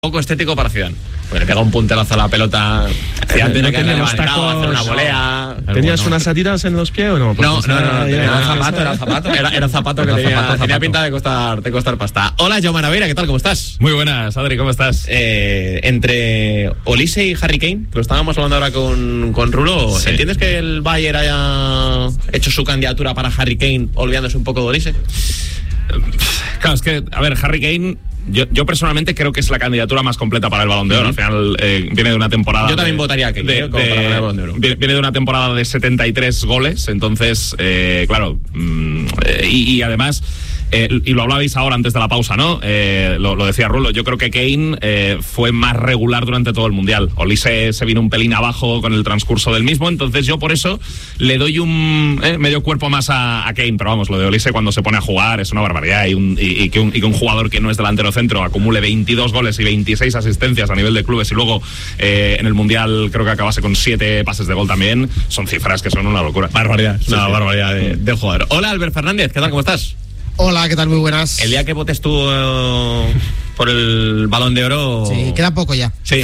Poco estético para Zidane. Pues le pega un punterazo a la pelota. Zidane no tenía los tacos, tacos, hacer una volea. ¿Tenías unas satiras en los pies o no? No, Era zapato. Era zapato que tenía pinta de costar pasta. Hola, Jaume Naveira, ¿qué tal? ¿Cómo estás? Muy buenas, Adri, ¿cómo estás? Entre Olise y Harry Kane, que lo estábamos hablando ahora con Rulo, Sí. ¿Entiendes que el Bayern haya hecho su candidatura para Harry Kane, olvidándose un poco de Olise? Claro, es que, a ver, Harry Kane, yo personalmente creo que es la candidatura más completa para el Balón de Oro. Al final viene de una temporada... Yo también votaría a Kane para ganar el Balón de Oro. Viene de una temporada de 73 goles, entonces, claro, y además... y lo hablabais ahora antes de la pausa, ¿no? Lo decía Rulo, yo creo que Kane fue más regular durante todo el Mundial. Olise se vino un pelín abajo con el transcurso del mismo, entonces yo por eso le doy un medio cuerpo más a Kane, pero vamos, lo de Olise cuando se pone a jugar es una barbaridad, y que un jugador que no es delantero centro acumule 22 goles y 26 asistencias a nivel de clubes y luego en el Mundial creo que acabase con 7 pases de gol también, son cifras que son una locura. Barbaridad, Sí, una sí. barbaridad de jugador. Hola, Albert Fernández, ¿qué tal? ¿Cómo estás? Hola, ¿qué tal? Muy buenas. El día que votes tú por el Balón de Oro... Sí, queda poco ya. Sí.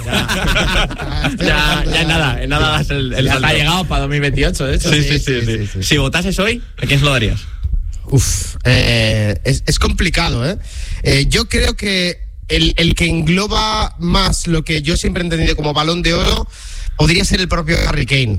Ya en nada das el salto. Ha llegado para 2028, de hecho. Sí. Si votases hoy, ¿a quién se lo darías? Es complicado, ¿eh? Yo creo que el que engloba más lo que yo siempre he entendido como Balón de Oro podría ser el propio Harry Kane.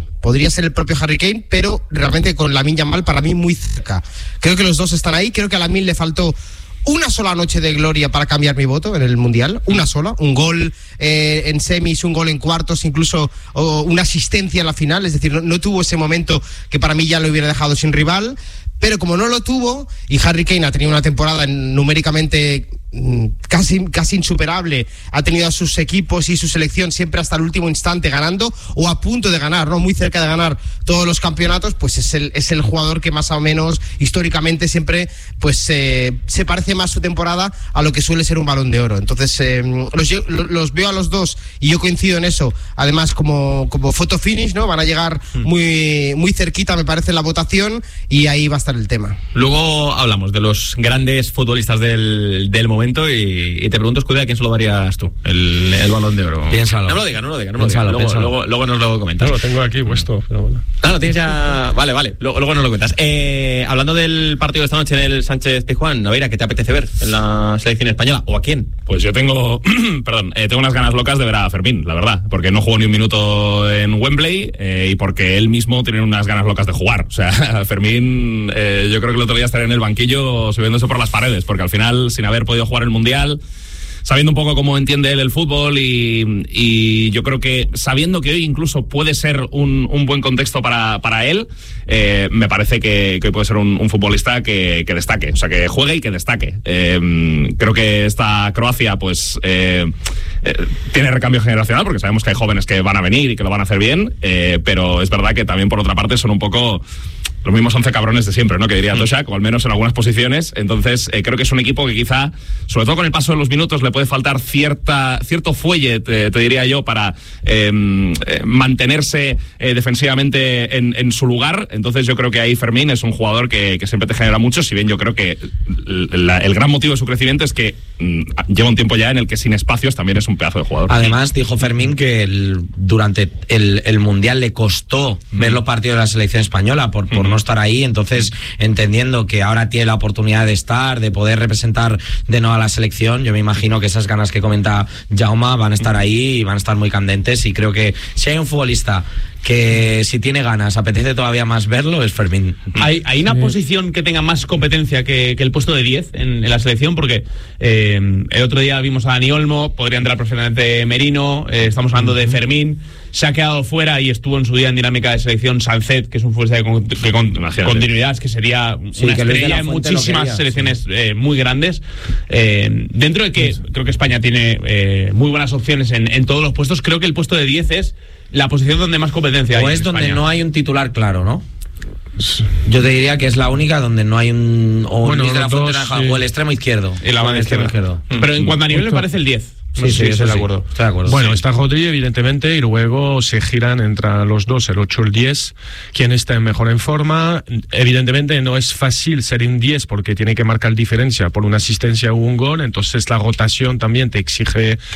Pero realmente con Lamine Yamal para mí muy cerca. Creo que los dos están ahí. Creo que a Lamine le faltó una sola noche de gloria para cambiar mi voto en el Mundial. Una sola. Un gol en semis, un gol en cuartos, incluso una asistencia en la final. Es decir, no tuvo ese momento que para mí ya lo hubiera dejado sin rival. Pero como no lo tuvo, y Harry Kane ha tenido una temporada numéricamente casi insuperable, ha tenido a sus equipos y su selección siempre hasta el último instante ganando o a punto de ganar, ¿no? Muy cerca de ganar todos los campeonatos, pues es el jugador que más o menos históricamente siempre pues se parece más su temporada a lo que suele ser un Balón de Oro. Entonces los veo a los dos y yo coincido en eso. Además como photo finish, ¿no? Van a llegar muy cerquita, me parece, la votación, y ahí va a estar el tema. Luego hablamos de los grandes futbolistas del momento y te pregunto, Escudero, ¿a quién se lo darías tú el Balón de Oro? Piénsalo. No me lo digas. Piénsalo. Luego nos lo comentas. No, lo tengo aquí puesto, pero bueno. Ah, lo tienes ya... Vale. Luego nos lo cuentas. Hablando del partido de esta noche en el Sánchez-Pizjuán, Naveira, ¿qué te apetece ver en la selección española? ¿O a quién? Pues yo tengo tengo unas ganas locas de ver a Fermín, la verdad, porque no jugó ni un minuto en Wembley y porque él mismo tiene unas ganas locas de jugar. O sea, Fermín, yo creo que el otro día estaría en el banquillo subiéndose por las paredes, porque al final, sin haber podido jugar el Mundial, sabiendo un poco cómo entiende él el fútbol y yo creo que sabiendo que hoy incluso puede ser un buen contexto para él, me parece que hoy puede ser un futbolista que destaque, o sea, que juegue y que destaque. Creo que esta Croacia pues tiene recambio generacional, porque sabemos que hay jóvenes que van a venir y que lo van a hacer bien, pero es verdad que también por otra parte son un poco los mismos 11 cabrones de siempre, ¿no? Que diría Toshak, o al menos en algunas posiciones. Entonces, creo que es un equipo que quizá, sobre todo con el paso de los minutos, le puede faltar cierto fuelle, te diría yo, para mantenerse defensivamente en su lugar. Entonces, yo creo que ahí Fermín es un jugador que siempre te genera mucho, si bien yo creo que el gran motivo de su crecimiento es que lleva un tiempo ya en el que sin espacios también es un pedazo de jugador. Además, dijo Fermín que durante el Mundial le costó ver los partidos de la selección española por no estar ahí, entonces entendiendo que ahora tiene la oportunidad de estar, de poder representar de nuevo a la selección, yo me imagino que esas ganas que comenta Jaume van a estar ahí y van a estar muy candentes, y creo que si hay un futbolista que si tiene ganas, apetece todavía más verlo, es Fermín. ¿Hay una posición que tenga más competencia que el puesto de 10 en la selección? Porque el otro día vimos a Dani Olmo, podría entrar perfectamente Merino, estamos hablando de Fermín, se ha quedado fuera y estuvo en su día en dinámica de selección Sancet, que es un futbolista de continuidad, que sería una estrella en muchísimas selecciones muy grandes. Dentro de que creo que España tiene muy buenas opciones en todos los puestos, creo que el puesto de 10 es la posición donde más competencia hay. O es donde no hay un titular claro, ¿no? Yo te diría que es la única donde no hay un Luis de la Fuente o el extremo izquierdo. Y la banda izquierda. Pero en cuanto a nivel me parece el 10. No sé si estoy de acuerdo. Estoy de acuerdo. Bueno, Sí. está Rodri, evidentemente, y luego se giran entre los dos, el 8 y el 10, quién está mejor en forma. Evidentemente no es fácil ser un 10 porque tiene que marcar diferencia por una asistencia o un gol, entonces la rotación también te exige